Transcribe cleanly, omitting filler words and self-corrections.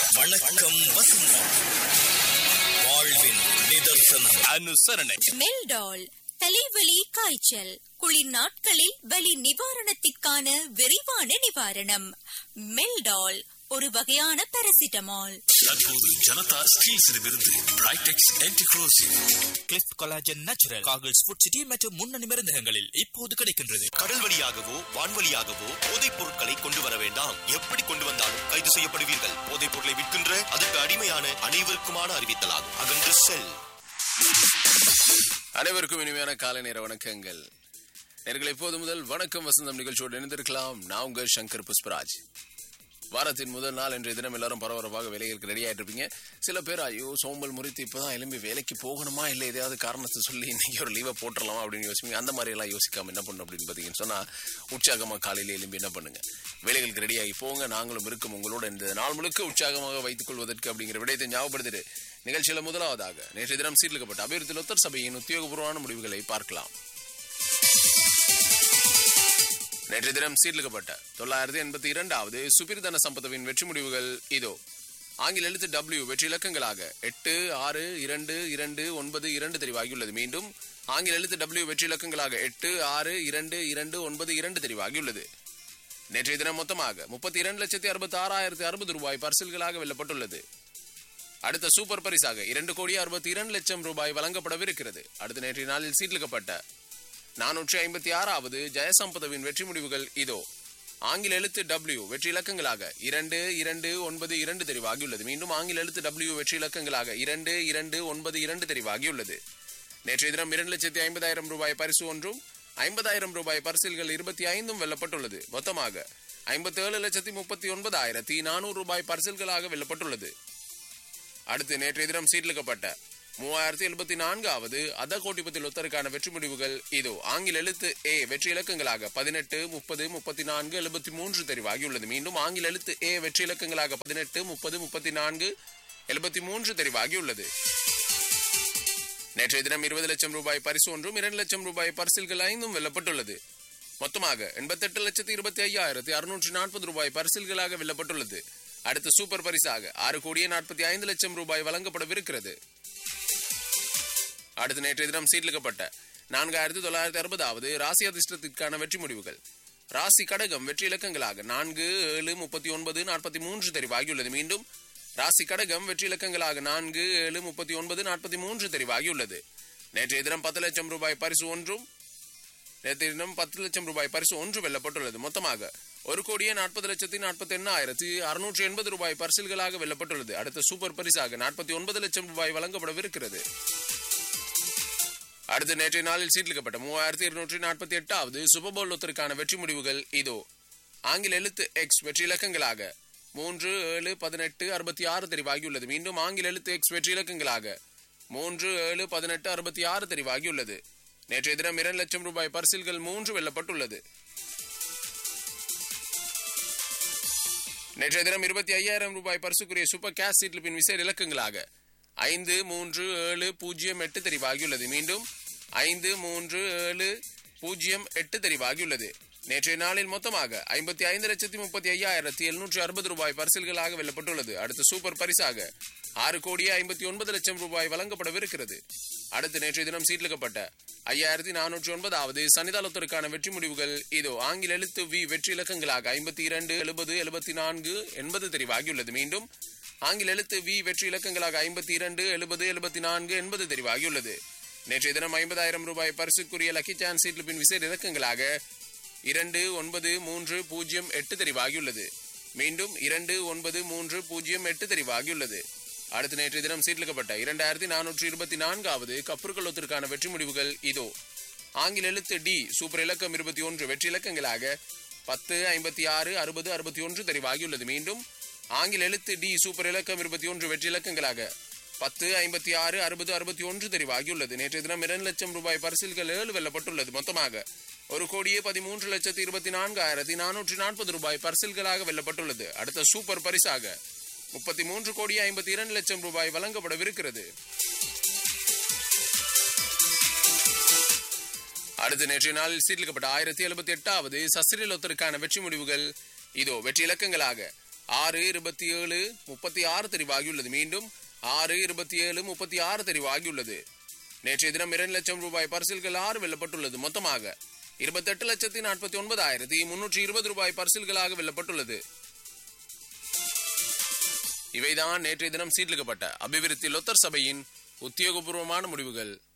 வணக்கம் வசந்தம். வாழ்வின் நிதர்சனம். அனுசரணை. மெல்டால் தலைவலி காய்ச்சல் குளிர் நாட்களில் வலி நிவாரணத்திற்கான விரைவான நிவாரணம். மெல்டால் ஒரு வகையான பாராசிட்டமால். தற்போது Janata ஸ்டீல்ஸிடமிருந்து பிரைடெக்ஸ் anticorrosive கிளிஃப்ட் collagen natural காகிள்ஸ் food city மற்றும் முன்னணி மருந்தகங்களில் இப்போது கிடைக்கின்றது. கடல் வழியாகவோ வான்வழியாகவோ போதைப் பொருட்களை கொண்டு வர வேண்டாம். எப்படி கொண்டு வந்தாலும் கைது செய்யப்படுவீர்கள். போதைப் பொருளை விற்கின்ற அதற்கு அடிமையான அனைவருக்குமான அறிவித்தலாகும். அகன்று செல். அனைவருக்கும் இனிமையான காலை நேர வணக்கங்கள். நேயர்களே, இப்போது முதல் வணக்கம் வசந்தம் நிகழ்ச்சியோடு இணைந்திருக்கலாம். நான் உங்கள் சங்கர் புஷ்பராஜ். வாரத்தின் முதல் நாள் இன்றைய தினம் எல்லாரும் பரபரப்பாக வேலைகளுக்கு ரெடி ஆகிட்டு இருப்பீங்க. சில பேர் ஐயோ சோம்பல் முறித்து இப்பதான் எலும்பி வேலைக்கு போகணுமா, இல்லை எதையாவது காரணத்தை சொல்லி இன்னைக்கு ஒரு லீவை போட்டுடலாமா அப்படின்னு யோசிப்பீங்க. அந்த மாதிரி எல்லாம் யோசிக்காம என்ன பண்ணணும் அப்படின்னு பார்த்தீங்கன்னு சொன்னா, உற்சாகமாக காலையில எலும்பி என்ன பண்ணுங்க, வேலைகளுக்கு ரெடியாகி போங்க. நாங்களும் இருக்கும் உங்களோட இந்த நாள் முழுக்க உற்சாகமாக வைத்துக் கொள்வதற்கு அப்படிங்கிற விடயத்தை ஞாபகப்படுத்திட்டு நிகழ்ச்சியில முதலாவதாக நேற்றைய தினம் சீர்லிக்கப்பட்ட அபிவிருத்தி லொத்தர் சபையின் உத்தியோகபூர்வமான முடிவுகளை பார்க்கலாம். நேற்றைய தினம் சீர்லிக்கப்பட்ட 982வது சுபிர்தன சம்பதவின் வெற்றி முடிவுகள் இதோ. ஆங்கில எழுத்து W வெற்றி இலக்கங்களாக 8, 6, 2, 2, 9, 2 தெரிவாகியுள்ளது. மீண்டும் ஆங்கில எழுத்து W வெற்றி இலக்கங்களாக 8, 6, 2, 2, 9, 2 தெரிவாகியுள்ளது. நேற்றைய தினம் மொத்தமாக 32,66,060 ரூபாய் பரிசில்களாக வெல்லப்பட்டுள்ளது. அடுத்த சூப்பர் பரிசாக 2,62,00,000 ரூபாய் வழங்கப்படவிருக்கிறது. அடுத்த நேற்றைய நாளில் சீர்லிக்கப்பட்ட 456வது ஜெயசம்பதவின் வெற்றி முடிவுகள் இதோ. ஆங்கில எழுத்து W வெற்றி இலக்கங்களாக 2, 2, 9, 2 தெரிவாகியுள்ளது. மீண்டும் ஆங்கில எழுத்து W வெற்றி இலக்கங்களாக 2, 2, 9, 2 தெரிவாகியுள்ளது. நேற்றைய தினம் 2,50,000 ரூபாய் பரிசு ஒன்றும் 50,000 ரூபாய் பரிசில்கள் 25 வெல்லப்பட்டுள்ளது. மொத்தமாக 57,39,400 ரூபாய் பரிசில்களாக வெல்லப்பட்டுள்ளது. அடுத்து நேற்றைய தினம் சீர்லிக்கப்பட்ட 3074வது அத கோட்டிபத்தில் ஒத்தருக்கான வெற்றி முடிவுகள் இதோ. ஆங்கில எழுத்து A வெற்றி இலக்கங்களாக 18, 30, 34, 73 தெரிவாகியுள்ளது. மீண்டும் ஆங்கில எழுத்து A வெற்றி இலக்கங்களாக 18, 30, 34, 73 தெரிவாகியுள்ளது. நேற்றைய தினம் 20 லட்சம் ரூபாய் பரிசு ஒன்றும் 2 லட்சம் ரூபாய் பரிசில்கள் 5 வெல்லப்பட்டுள்ளது. மொத்தமாக 88,25,640 ரூபாய் பரிசில்களாக வெல்லப்பட்டுள்ளது. அடுத்த சூப்பர் பரிசாக 6,45,00,000 ரூபாய் வழங்கப்படவிருக்கிறது. அடுத்து நேற்றைய தினம் சீர்லிக்கப்பட்ட 4,960வது ராசி அதிர்ஷ்டத்திற்கான வெற்றி முடிவுகள். ராசி கடகம் வெற்றி இலக்கங்களாக 4, 7, 39, 43 தெரிவாகியுள்ளது. மீண்டும் ராசி கடகம் வெற்றி இலக்கங்களாக 4, 7, 39, 43 தெரிவாகியுள்ளது. நேற்றைய தினம் 10 லட்சம் ரூபாய் பரிசு ஒன்றும் 10 லட்சம் ரூபாய் பரிசு ஒன்று வெல்லப்பட்டுள்ளது. மொத்தமாக 1,40,48,680 ரூபாய் பரிசில்களாக வெல்லப்பட்டுள்ளது. அடுத்த சூப்பர் பரிசாக 49 லட்சம் ரூபாய் வழங்கப்படவிருக்கிறது. அடுத்த நேற்றைய நாளில் சீர்லிக்கப்பட்ட 3248வது சூப்பர்போல் லொத்தருக்கான வெற்றி முடிவுகள் இதோ. ஆங்கில எழுத்து X வெற்றி இலக்கங்களாக 3, 7, 18, 66 தெரிவாகியுள்ளது. மீண்டும் ஆங்கில எழுத்து X வெற்றி இலக்கங்களாக 3, 7, 18, 66 தெரிவாகியுள்ளது. நேற்றைய தினம் 2 லட்சம் ரூபாய் பரிசில்கள் 3 வெல்லப்பட்டுள்ளது. நேற்றைய தினம் 25,000 ரூபாய் பரிசுக்குரிய சூப்பர் கேஷ் சீட்லிப்பின் விசேட இலக்கங்களாக 5, 3, 7, 0, 8 தெரிவாகியுள்ளது. மீண்டும் 5, 3, 7, 0, 8 தெரிவாகியுள்ளது. நேற்றைய நாளில் மொத்தமாக 55,35,760 ரூபாய் பரிசில்களாக வெல்லப்பட்டுள்ளது. அடுத்த சூப்பர் பரிசாக 6,59,00,000 ரூபாய் வழங்கப்படவிருக்கிறது. அடுத்து நேற்றைய தினம் சீர்லிக்கப்பட்ட 5,409வது சனிதாலத்திற்கான வெற்றி முடிவுகள் இதோ. ஆங்கில எழுத்து V வெற்றி இலக்கங்களாக 52, 70, 74, 80 தெரிவாகியுள்ளது. மீண்டும் ஆங்கில எழுத்து V வெற்றி இலக்கங்களாக 52, 70, 74, 80 தெரிவாகியுள்ளது. நேற்றைய தினம் 50,000 ரூபாய் பரிசுக்குரிய லக்கி சான்ஸ் சீட்லிப்பின் விசேட இலக்கங்களாக 2, 9, 3, 0, 8 தெரிவாகியுள்ளது. மீண்டும் 2, 9, 3, 0, 8 தெரிவாகியுள்ளது. அடுத்த நேற்றைய தினம் சீட்லிக்கப்பட்ட 2,424வது கப்புர்களொத்திற்கான வெற்றி முடிவுகள் இதோ. ஆங்கில எழுத்து D சூப்பர் இலக்கம் 21 வெற்றி இலக்கங்களாக 10, 56, 60, 61 தெரிவாகியுள்ளது. மீண்டும் ஆங்கில எழுத்து D சூப்பர் இலக்கம் 21 வெற்றி இலக்கங்களாக 10, 56, 60, 61 தெரிவாகியுள்ளது. நேற்றைய தினம் 2 லட்சம் ரூபாய் பரிசில்கள் 7 வெல்லப்பட்டுள்ளது. மொத்தமாக 1,13,24,440 ரூபாய் பரிசில்களாக வெல்லப்பட்டுள்ளது. அடுத்த சூப்பர் பரிசாக 33,52,00,000 ரூபாய் வழங்கப்படவிருக்கிறது. அடுத்த நேற்றைய நாளில் சீர்லிக்கப்பட்ட 1078வது சசிரி லொத்தருக்கான வெற்றி முடிவுகள் இதோ. வெற்றி இலக்கங்களாக 6-27 36 தெரிவாகியுள்ளது. மீண்டும் 6-27 36 தெரிவாகியுள்ளது. நேற்றைய தினம் 2 லட்சம் ரூபாய் பரிசில்கள் 6 வெல்லப்பட்டுள்ளது. மொத்தமாக 28,49,320 ரூபாய் பரிசில்களாக வெல்லப்பட்டுள்ளது. இவைதான் நேற்றைய தினம் சீட்லிக்கப்பட்ட அபிவிருத்தி லொத்தர் சபையின் உத்தியோகபூர்வமான முடிவுகள்.